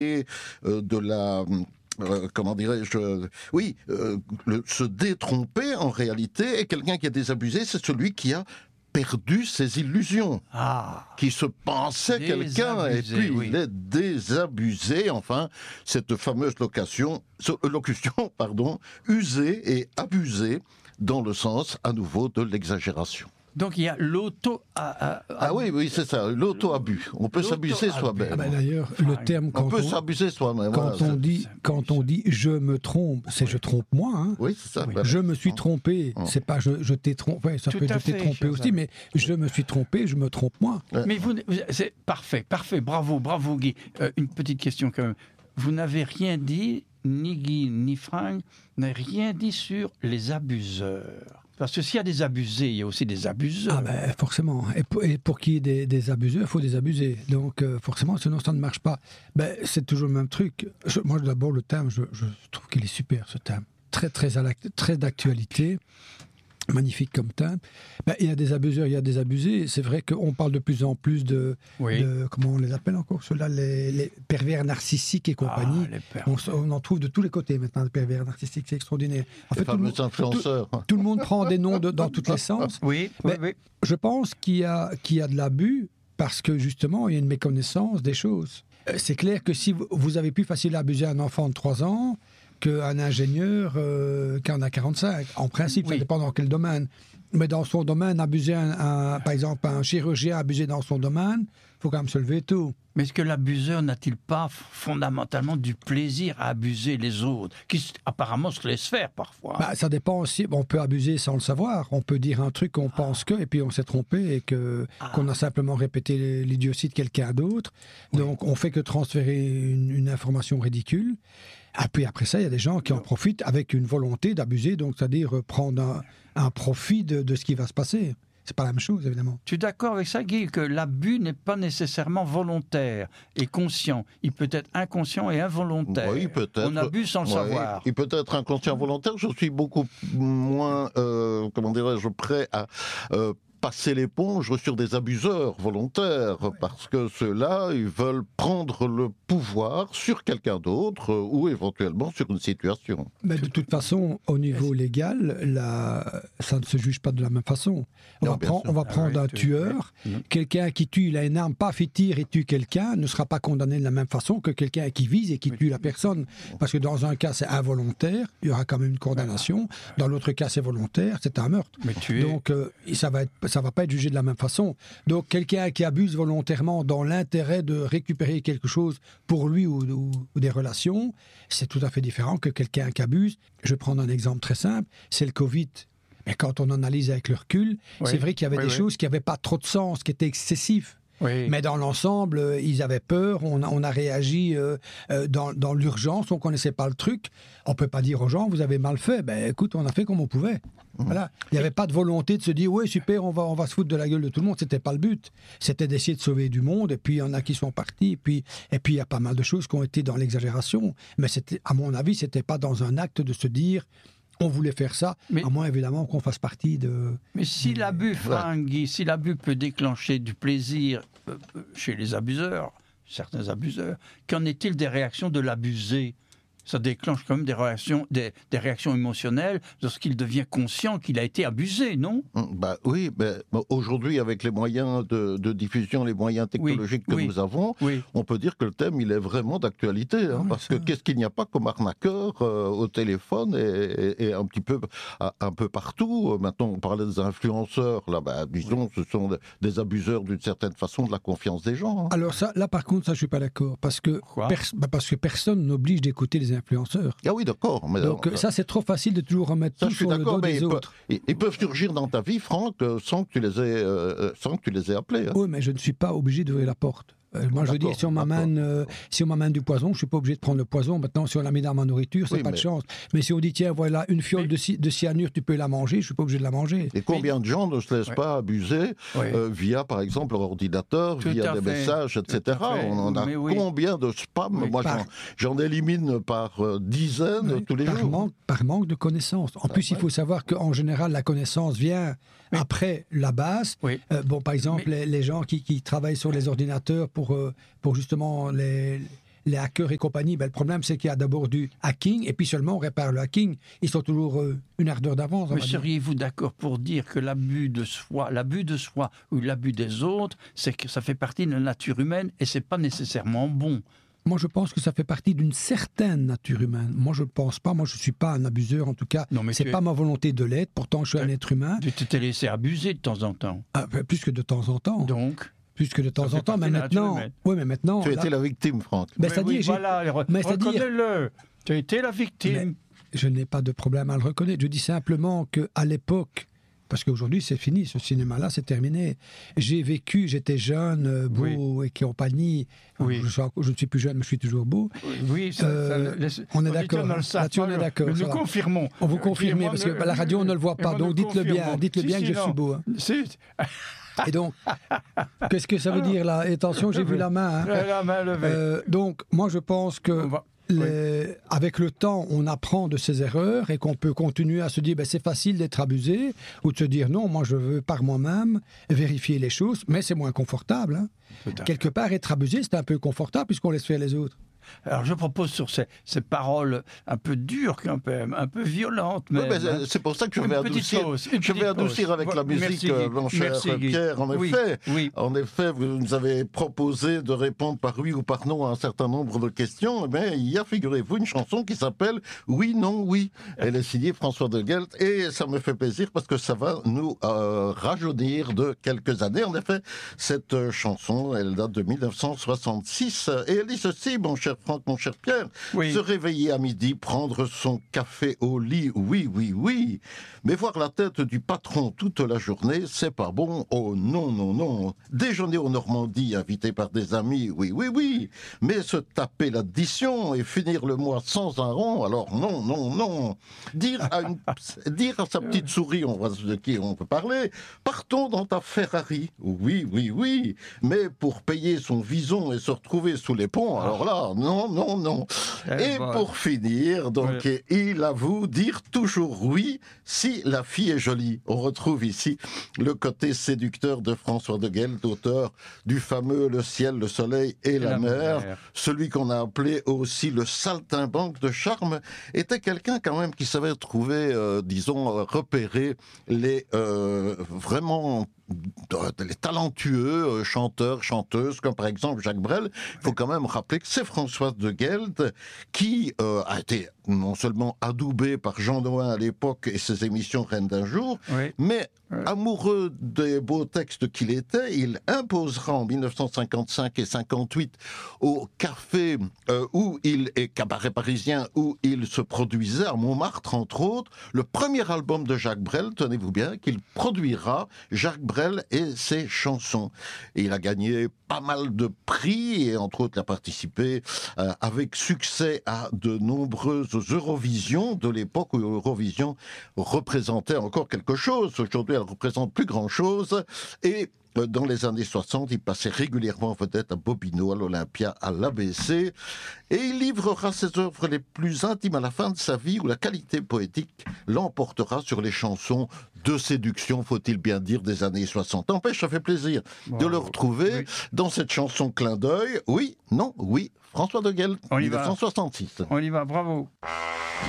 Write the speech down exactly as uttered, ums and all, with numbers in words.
et euh, de la... Euh, comment dirais-je, oui, euh, le, se détromper en réalité, et quelqu'un qui est désabusé, c'est celui qui a perdu ses illusions, ah, qui se pensait quelqu'un et puis oui. il est désabusé. Enfin, cette fameuse location, locution, pardon, usée et abusée dans le sens à nouveau de l'exagération. Donc il y a l'auto... Ah, ah oui, oui, c'est ça, l'auto-abus. On peut s'abuser soi-même. Ah ben d'ailleurs, le terme quand on peut on, s'abuser soi-même. Quand, voilà, on dit, quand on dit « je me trompe », c'est « je trompe moi hein. ». Oui, c'est ça. Oui. Ben, je me suis trompé, oh. c'est pas « je, je t'ai trompé ouais, ». Ça Tout peut être « je t'ai trompé » aussi, ça. Mais « je me suis trompé, je me trompe moi ouais. ». Mais vous, c'est parfait, parfait, bravo, bravo Guy. Euh, une petite question quand même. Vous n'avez rien dit, ni Guy, ni Franck, n'avez rien dit sur les abuseurs. Parce que s'il y a des abusés, il y a aussi des abuseurs. Ah ben forcément. Et pour, et pour qu'il y ait des, des abuseurs, il faut des abusés. Donc euh, forcément, sinon ça ne marche pas. Ben, c'est toujours le même truc. Je, moi d'abord, le thème, je, je trouve qu'il est super ce thème. Très, très, très d'actualité. Magnifique comme thème. Ben, il y a des abuseurs, il y a des abusés. C'est vrai qu'on parle de plus en plus de, oui. de comment on les appelle encore ceux-là, les, les pervers narcissiques et compagnie. Ah, on, on en trouve de tous les côtés maintenant, des pervers narcissiques, c'est extraordinaire. En fait, tout, le, tout, tout le monde prend des noms de, dans tous les sens. Oui, oui, oui. Je pense qu'il y a, qu'il y a de l'abus parce que justement, il y a une méconnaissance des choses. C'est clair que si vous, vous avez plus facile à abuser un enfant de trois ans qu'un ingénieur euh, qui en a quarante-cinq. En principe, oui. Ça dépend dans quel domaine. Mais dans son domaine, abuser, un, un, par exemple, un chirurgien abusé dans son domaine, il faut quand même se lever tôt. Mais est-ce que l'abuseur n'a-t-il pas fondamentalement du plaisir à abuser les autres, qui apparemment se laissent faire parfois? Bah, ça dépend aussi. On peut abuser sans le savoir. On peut dire un truc qu'on ah. pense que, et puis on s'est trompé, et que, ah. qu'on a simplement répété l'idiotie de quelqu'un d'autre. Oui. Donc on fait que transférer une, une information ridicule. Et puis après ça, il y a des gens qui en profitent avec une volonté d'abuser, donc c'est-à-dire prendre un, un profit de, de ce qui va se passer. C'est pas la même chose, évidemment. Tu es d'accord avec ça, Guy, que l'abus n'est pas nécessairement volontaire et conscient. Il peut être inconscient et involontaire. Oui, peut-être. On abuse sans le oui, savoir. Il peut être inconscient volontaire. Je suis beaucoup moins, euh, comment dirais-je, prêt à... Euh, passer l'éponge sur des abuseurs volontaires, parce que ceux-là, ils veulent prendre le pouvoir sur quelqu'un d'autre euh, ou éventuellement sur une situation. Mais de toute façon, au niveau légal, la... ça ne se juge pas de la même façon. On non, va, prendre, on va prendre ah, oui, un tueur, oui. quelqu'un qui tue, il a une arme, paf, il tire et tue quelqu'un, ne sera pas condamné de la même façon que quelqu'un qui vise et qui oui. tue la personne. Parce que dans un cas, c'est involontaire, il y aura quand même une condamnation. Dans l'autre cas, c'est volontaire, c'est un meurtre. Mais tuer... Donc, euh, ça va être ça ne va pas être jugé de la même façon. Donc, quelqu'un qui abuse volontairement dans l'intérêt de récupérer quelque chose pour lui ou, ou, ou des relations, c'est tout à fait différent que quelqu'un qui abuse. Je vais prendre un exemple très simple, c'est le Covid. Mais quand on analyse avec le recul, oui. c'est vrai qu'il y avait oui, des oui. choses qui n'avaient pas trop de sens, qui étaient excessives. Oui. Mais dans l'ensemble, euh, ils avaient peur, on a, on a réagi euh, euh, dans, dans l'urgence, on ne connaissait pas le truc. On ne peut pas dire aux gens, vous avez mal fait. Ben écoute, on a fait comme on pouvait. Mmh. Voilà. Il n'y avait pas de volonté de se dire, oui, super, on va, on va se foutre de la gueule de tout le monde. Ce n'était pas le but. C'était d'essayer de sauver du monde, et puis il y en a qui sont partis, et puis et puis il y a pas mal de choses qui ont été dans l'exagération. Mais c'était, à mon avis, ce n'était pas dans un acte de se dire... On voulait faire ça, mais, à moins évidemment qu'on fasse partie de... Mais si de, l'abus, Franck, Guy, si l'abus peut déclencher du plaisir euh, chez les abuseurs, certains abuseurs, qu'en est-il des réactions de l'abusé ? Ça déclenche quand même des réactions, des, des réactions émotionnelles lorsqu'il devient conscient qu'il a été abusé, non ? Bah oui, bah, aujourd'hui, avec les moyens de, de diffusion, les moyens technologiques oui, que oui, nous avons, oui. on peut dire que le thème, il est vraiment d'actualité. Hein, oui, parce ça... que qu'est-ce qu'il n'y a pas comme arnaqueur euh, au téléphone et, et, et un petit peu, un peu partout. Maintenant, on parlait des influenceurs. Là, bah, disons, ce sont des abuseurs d'une certaine façon de la confiance des gens. Hein. Alors ça, là, par contre, ça, je suis pas d'accord. Parce que, pers- bah, parce que personne n'oblige d'écouter les influenceurs. Ah oui, d'accord. Mais donc alors, ça, c'est trop facile de toujours remettre ça, tout sur le dos des ils autres. Peuvent, ils peuvent surgir dans ta vie, Franck, sans que tu les aies, euh, sans que tu les aies appelés. Hein. Oui, mais je ne suis pas obligé d'ouvrir la porte. Euh, moi, je dis, si on m'amène, euh, si on m'amène du poison, je ne suis pas obligé de prendre le poison. Maintenant, si on l'a mis dans ma nourriture, c'est oui, pas mais... de chance. Mais si on dit, tiens, voilà, une fiole mais... de, ci- de cyanure, tu peux la manger, je ne suis pas obligé de la manger. Et combien oui. de gens ne se laissent oui. pas abuser oui. euh, via, par exemple, leur ordinateur, Tout via des fait. messages, et cetera. On en a oui. combien de spam oui. Moi, par... j'en, j'en élimine par euh, dizaines oui. tous les par jours. Manque, par manque de connaissances. En ah, plus, ouais. il faut savoir qu'en général, la connaissance vient oui. après la base. Oui. Euh, bon, par exemple, mais... les, les gens qui, qui travaillent sur les ordinateurs pour, euh, pour justement les, les hackers et compagnie, ben, le problème c'est qu'il y a d'abord du hacking et puis seulement on répare le hacking. Ils sont toujours euh, une ardeur d'avance. Mais seriez-vous d'accord pour dire que l'abus de soi, l'abus de soi ou l'abus des autres, c'est que ça fait partie de la nature humaine et c'est pas nécessairement bon? Moi, je pense que ça fait partie d'une certaine nature humaine. Moi, je ne pense pas. Moi, je ne suis pas un abuseur, en tout cas. Ce n'est pas ma volonté de l'être. Pourtant, je suis un être humain. Tu t'es laissé abuser de temps en temps. Ah, plus que de temps en temps. Donc Plus que de temps en temps. Mais maintenant, oui, mais maintenant... Tu as là... été la victime, Franck. Mais mais c'est-à-dire, oui, voilà, re mais reconnais-le. Tu as été la victime. Je n'ai pas de problème à le reconnaître. Je dis simplement qu'à l'époque... Parce qu'aujourd'hui, c'est fini, ce cinéma-là, c'est terminé. J'ai vécu, j'étais jeune, beau oui. et compagnie. Oui. Je, suis, je ne suis plus jeune, mais je suis toujours beau. Oui, ça, euh, ça, on est d'accord. Là-dessus, on est d'accord. Nous confirmons. On vous confirme, parce que bah, la radio, on ne le voit pas. Donc, dites-le bien, dites-le si, bien si, que non. je suis beau. Hein. Si. Et donc, qu'est-ce que ça veut dire, là? Et attention, j'ai vu la main. Hein. La main levée. Euh, donc, moi, je pense que... Les, oui. Avec le temps, on apprend de ses erreurs et qu'on peut continuer à se dire ben, c'est facile d'être abusé ou de se dire non, moi je veux par moi-même vérifier les choses, mais c'est moins confortable. Hein. Quelque part, être abusé, c'est un peu confortable puisqu'on laisse faire les autres. Alors je propose sur ces, ces paroles un peu dures, un peu, un peu violentes. Mais, oui, mais hein. C'est pour ça que je vais adoucir, pause, je vais adoucir avec voilà, la musique, merci, mon cher merci, Pierre. En oui, effet, oui. en effet, vous nous avez proposé de répondre par oui ou par non à un certain nombre de questions. Mais il y a, figurez-vous, une chanson qui s'appelle Oui, non, oui. Elle est signée François de Guelt et ça me fait plaisir parce que ça va nous euh, rajeunir de quelques années. En effet, cette chanson, elle date de mille neuf cent soixante-six et elle dit ceci, mon cher Franck, mon cher Pierre, oui. Se réveiller à midi, prendre son café au lit, oui, oui, oui, mais voir la tête du patron toute la journée, c'est pas bon, oh non, non, non, déjeuner en Normandie, invité par des amis, oui, oui, oui, mais se taper l'addition et finir le mois sans un rond, alors non, non, non, dire à, une, dire à sa petite souris, on voit de qui on peut parler, partons dans ta Ferrari, oui, oui, oui, mais pour payer son vison et se retrouver sous les ponts, alors là, non, Non, non, non. Et bon. Pour finir, donc, oui. Il avoue dire toujours oui si la fille est jolie. On retrouve ici le côté séducteur de François de Guelt, auteur du fameux Le ciel, le soleil et, et la, la mer. mer. Celui qu'on a appelé aussi le saltimbanque de charme était quelqu'un quand même qui savait trouver, euh, disons, repérer les euh, vraiment... les talentueux chanteurs, chanteuses, comme par exemple Jacques Brel. Il faut quand même rappeler que c'est François de Guelt qui euh, a été non seulement adoubé par Jean Nouin à l'époque et ses émissions Reine d'un jour, oui. mais oui. amoureux des beaux textes qu'il était, il imposera en mille neuf cent cinquante-cinq et cinquante-huit au café euh, où il est cabaret parisien, où il se produisait, à Montmartre entre autres, le premier album de Jacques Brel, tenez-vous bien, qu'il produira, Jacques Brel et ses chansons. Et il a gagné pas mal de prix et entre autres il a participé euh, avec succès à de nombreuses Eurovision de l'époque où Eurovision représentait encore quelque chose. Aujourd'hui, elle représente plus grand-chose. Et dans les années soixante, il passait régulièrement vedette à Bobino, à l'Olympia, à l'A B C. Et il livrera ses œuvres les plus intimes à la fin de sa vie, où la qualité poétique l'emportera sur les chansons de séduction, faut-il bien dire, des années soixante. N'empêche, ça fait plaisir wow. de le retrouver oui. dans cette chanson Clin d'œil. Oui, non, oui, François de Guelt, mille neuf cent soixante-six. On y va, bravo.